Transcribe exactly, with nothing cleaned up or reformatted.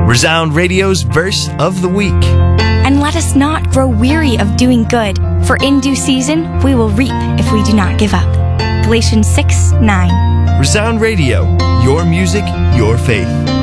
Resound Radio's Verse of the Week. And let us not grow weary of doing good, for in due season we will reap if we do not give up. Galatians six nine. Resound Radio, your music, your faith.